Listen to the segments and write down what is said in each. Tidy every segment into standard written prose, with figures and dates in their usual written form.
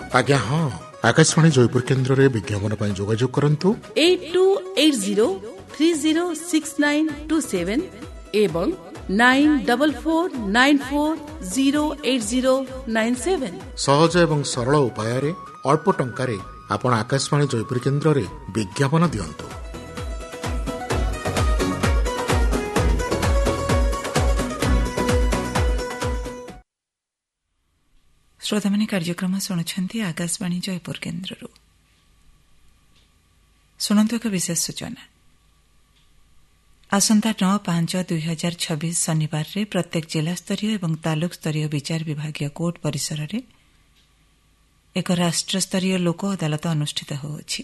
आज्ञा हाँ आकाशवाणी जयपुर केन्द्र रे विज्ञापन पर जोगाजोग करंतु 8280306927 एवं 9449408097 सहज एवं सरल उपाय रे अल्प टंका रे आपण आकाशवाणी जयपुर केन्द्र रे विज्ञापन दियंतु। श्रोता माने कार्यक्रम शुणुछंती आकाशवाणी जयपुर केन्द्र शुणु एक विशेष सूचना। आसंता 9/5/2026 शनिवार रे प्रत्येक जिला स्तरीय एवं तालुक स्तरीय विचार विभागीय कोर्ट परिसर रे एक राष्ट्र स्तरीय लोक अदालत अनुष्ठित होउछि।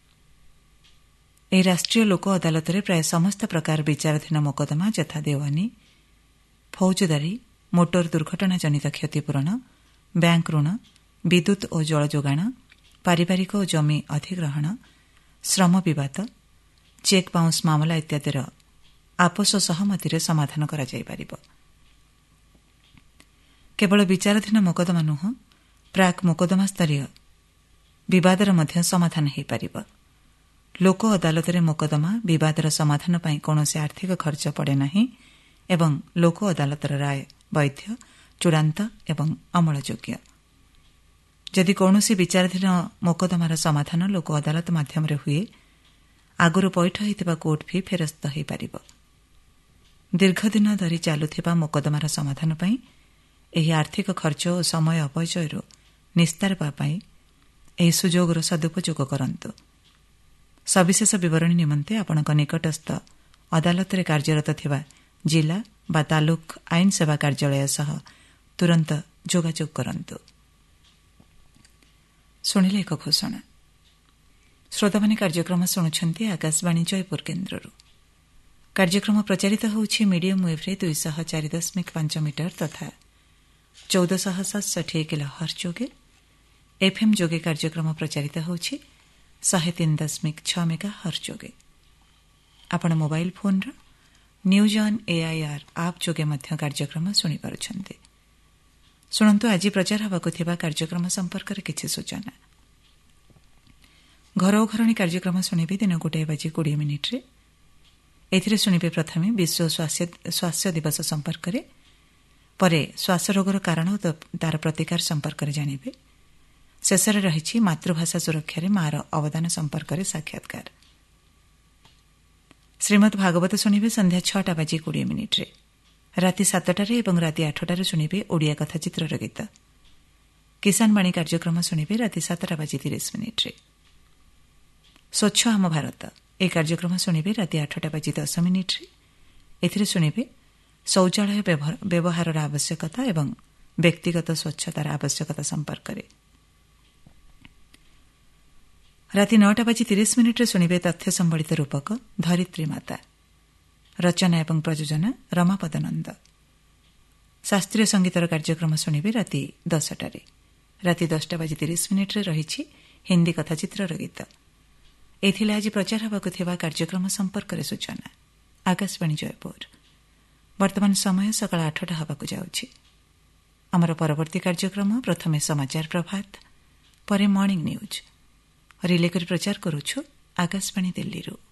ए राष्ट्रीय लोक अदालत रे प्राय समस्त प्रकार विचाराधीन मोकदमा यथा देवानी, फौजदारी, मोटर दुर्घटना जनित क्षतिपूरण, बैंक ऋण, विद्युत और जल जोगाण, पारिवारिक और जमी अधिग्रहण, श्रम विवाद, चेक बाउंस मामला इत्यादि आपस सहमति रे समाधान करा जाय परिबो। केवल विचाराधीन मोकदमा नुह प्राक मोकदमा स्तरीय विवादर मध्य समाधान हो पारिबो। लोक अदालत रे मोकदमा विवादर समाधान पई कोनोसी आर्थिक खर्च पड़े नाही एवं लोक अदालतर राय वैध, चूड़ांत एवं अमलयोग्य। जदि कौनसी विचाराधीन मोकदमार समाधान लोक अदालत माध्यम हुए आगुरी पैठ होइतिबा कोर्ट फी फेरस्त हो पारिबो। दीर्घदिन धरी चालुथिबा मोकदमार समाधान पई एही आर्थिक खर्च और समय अपचयरु निस्तार पाई एही सुजोगर सदुपयोग करंतु। सविशेष विवरणी निमंते आपणक निकटस्थ अदालत रे कार्यरत थिबा जिला बा तालुक आईन सेवा कार्यालय सह तुरंत जोगाजोग करंतु। सुनिले एक घोषणा। श्रोता माने कार्यक्रम शुणुछंती आकाशवाणी जयपुर केन्द्र। कार्यक्रम प्रचारित होउछि मीडियम वेव रे 204.5 मीटर तथा 1467 किलोहर्ट्ज जोगे। एफएम जोगे कार्यक्रम प्रचारित होउछि 103.6 मेगाहर्ट्ज जोगे। आपण mobile phone row news on AIR आप जोगे मध्य कार्यक्रम सुनि पारुछन्ते। शुणु आज प्रचार होबाकु थिबा कार्यक्रम संपर्क में किछि सूचना। घर ओ घरणी कार्यक्रम शुणिबे दिन 1:20 एथिरे शुणिबे प्रथमे विश्व स्वास्थ्य दिवस संपर्क में, परे श्वास रोगर कारण तार प्रतिकार संपर्क में जानिबे। शेषरे रहिछि मातृभाषा सुरक्षा रे मार अवदान संपर्क में साक्षात्कार। श्रीमद भागवत शुणिबे संध्या 6:20 राति 7टारे एवं राति 8टारे शुणिबे ओडिया कथा चित्रर गीत। किसान बाणी कार्यक्रम शुणिबे राति 7:30 स्वच्छ आम भारत ए कार्यक्रम शुणिबे राति 8:10 एथिरे शुणिबे शौचालय व्यवहार आवश्यकता एवं व्यक्तिगत स्वच्छतार आवश्यकता संपर्क में। राति 9:30 शुणिबे तथ्य संबलित रूपक धरित्री माता। रचना एवं प्रयोजना रमापद नंद। शास्त्रीय संगीतर कार्यक्रम शुणिबे राति 10टारे। राति 10:30 रहिछि हिंदी कथा चित्रर गीत। एथिले आज प्रचार होबाकु थिबा कार्यक्रम संपर्क में सूचना। आकाशवाणी जयपुर। वर्तमान समय सकाळ 8टा होबाकु जाउछि। हमर परवर्ती कार्यक्रम प्रथमे समाचार प्रभात, परे मॉर्निंग न्यूज रिले करी प्रचार करूछु आकाशवाणी दिल्ली रो।